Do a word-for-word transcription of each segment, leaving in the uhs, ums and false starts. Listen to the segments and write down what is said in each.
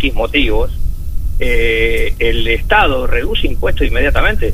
X motivos, eh, el Estado reduce impuestos inmediatamente.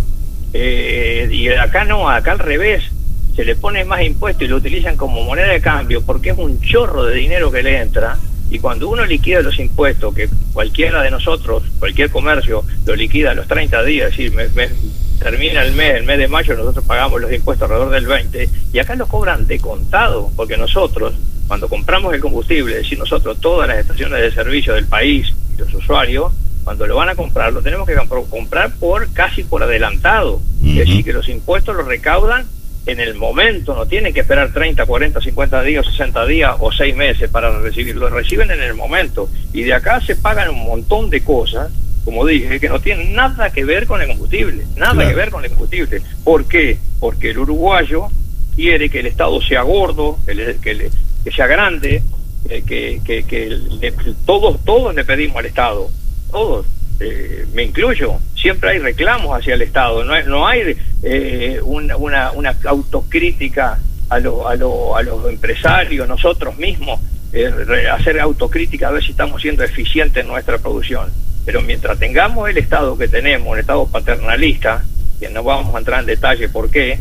Eh, y acá no, acá al revés, se le pone más impuestos y lo utilizan como moneda de cambio porque es un chorro de dinero que le entra. Y cuando uno liquida los impuestos, que cualquiera de nosotros, cualquier comercio, lo liquida a los treinta días, es decir, me, me, termina el mes, el mes de mayo, nosotros pagamos los impuestos alrededor del veinte, y acá los cobran de contado, porque nosotros, cuando compramos el combustible, es decir, nosotros, todas las estaciones de servicio del país y los usuarios, cuando lo van a comprar, lo tenemos que comprar por casi por adelantado. Uh-huh. Es decir, que los impuestos los recaudan en el momento, no tienen que esperar treinta, cuarenta, cincuenta días, sesenta días o seis meses para recibirlo, reciben en el momento. Y de acá se pagan un montón de cosas, como dije, que no tienen nada que ver con el combustible, nada claro. que ver con el combustible. ¿Por qué? Porque el uruguayo quiere que el Estado sea gordo, que, le, que, le, que sea grande, eh, que, que, que le, todos, todos le pedimos al Estado, todos. Eh, me incluyo, siempre hay reclamos hacia el Estado, no hay, no hay eh, una, una, una autocrítica a, lo, a, lo, a los empresarios, nosotros mismos, eh, hacer autocrítica a ver si estamos siendo eficientes en nuestra producción. Pero mientras tengamos el Estado que tenemos, un Estado paternalista, que no vamos a entrar en detalle por qué,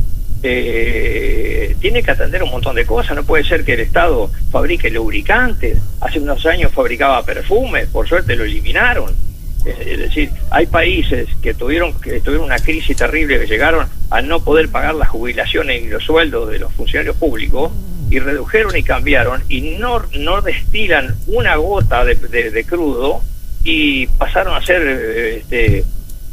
eh, tiene que atender un montón de cosas. No puede ser que el Estado fabrique lubricantes, hace unos años fabricaba perfumes, por suerte lo eliminaron. Es decir, hay países que tuvieron que tuvieron una crisis terrible, que llegaron a no poder pagar las jubilaciones y los sueldos de los funcionarios públicos, y redujeron y cambiaron, y no, no destilan una gota de, de, de crudo, y pasaron a ser este,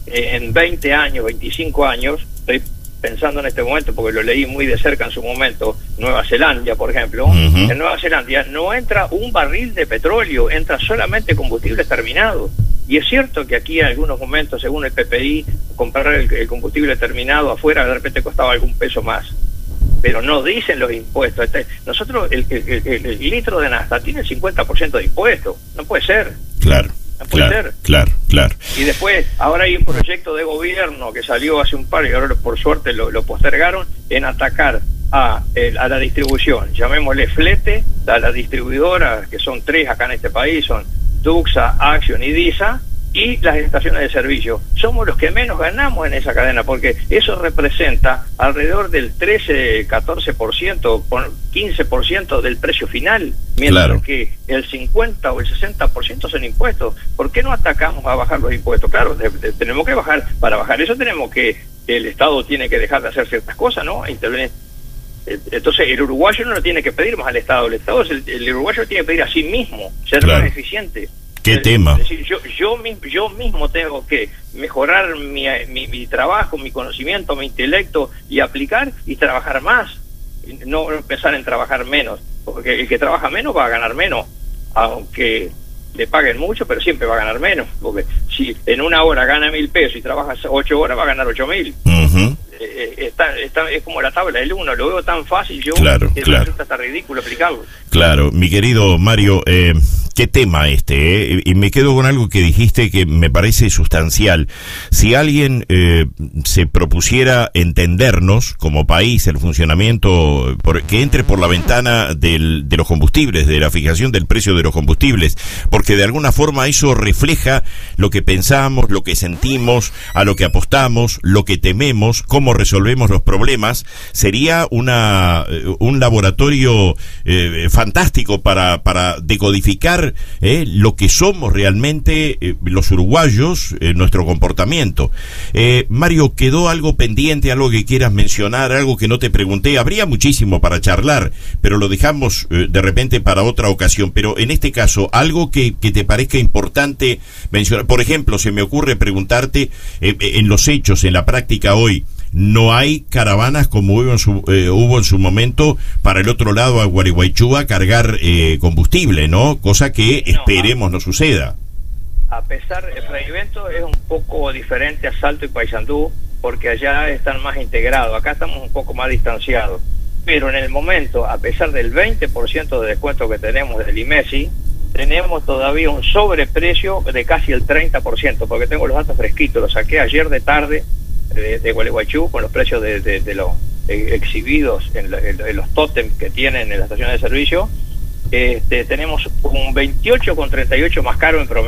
en veinte años, veinticinco años, estoy pensando en este momento porque lo leí muy de cerca en su momento, Nueva Zelanda, por ejemplo. Uh-huh. En Nueva Zelanda no entra un barril de petróleo, entra solamente combustibles terminados. Y es cierto que aquí en algunos momentos, según el P P I, comprar el, el combustible terminado afuera de repente costaba algún peso más. Pero no dicen los impuestos. Este, nosotros, el, el, el, el litro de nafta tiene el cincuenta por ciento de impuestos. No puede ser. Claro. No puede claro, ser. Claro, claro. Y después, ahora hay un proyecto de gobierno que salió hace un par, y ahora por suerte lo, lo postergaron, en atacar a, el, a la distribución. Llamémosle flete, a las distribuidoras, que son tres acá en este país, son Duxa, Action y DISA, y las estaciones de servicio. Somos los que menos ganamos en esa cadena, porque eso representa alrededor del trece, catorce por ciento, quince por ciento del precio final, mientras claro. que el cincuenta o el sesenta por ciento son impuestos. ¿Por qué no atacamos a bajar los impuestos? Claro, de, de, tenemos que bajar, para bajar eso tenemos que, el Estado tiene que dejar de hacer ciertas cosas, ¿no? Intervenir. Entonces el uruguayo no lo tiene que pedir más al Estado, el Estado, el, el uruguayo tiene que pedir a sí mismo, ser claro. más eficiente. ¿Qué es, tema? Es decir, yo, yo, yo mismo tengo que mejorar mi, mi, mi trabajo, mi conocimiento, mi intelecto, y aplicar y trabajar más, no pensar en trabajar menos, porque el que trabaja menos va a ganar menos, aunque le paguen mucho, pero siempre va a ganar menos, porque si en una hora gana mil pesos y trabaja ocho horas, va a ganar ocho mil. Uh-huh. eh, está, está, es como la tabla del uno, lo veo tan fácil yo, claro, que claro. resulta hasta ridículo explicarlo. Claro, mi querido Mario, eh, qué tema este, eh? Y me quedo con algo que dijiste que me parece sustancial. Si alguien eh, se propusiera entendernos como país, el funcionamiento, por, que entre por la ventana del, de los combustibles, de la fijación del precio de los combustibles, porque de alguna forma eso refleja lo que pensamos, lo que sentimos, a lo que apostamos, lo que tememos, cómo resolvemos los problemas, sería una un laboratorio eh, fantástico para, para decodificar eh, lo que somos realmente eh, los uruguayos, eh, nuestro comportamiento. Eh, Mario, ¿quedó algo pendiente, algo que quieras mencionar, algo que no te pregunté? Habría muchísimo para charlar, pero lo dejamos eh, de repente para otra ocasión. Pero en este caso, algo que, que te parezca importante mencionar. Por ejemplo, se me ocurre preguntarte, eh, en los hechos, en la práctica hoy, no hay caravanas como hubo en su, eh, hubo en su momento para el otro lado a Gualeguaychú a cargar eh, combustible, ¿no? Cosa que esperemos no, no suceda. A pesar, el fragmento es un poco diferente a Salto y Paysandú, porque allá están más integrados, acá estamos un poco más distanciados. Pero en el momento, a pesar del veinte por ciento de descuento que tenemos del IMESI, tenemos todavía un sobreprecio de casi el treinta por ciento, porque tengo los datos fresquitos, los saqué ayer de tarde de, de Gualeguaychú con los precios de, de, de los eh, exhibidos en, la, en, en los tótems que tienen en las estaciones de servicio. Este, tenemos un veintiocho con treinta y ocho más caro en promedio.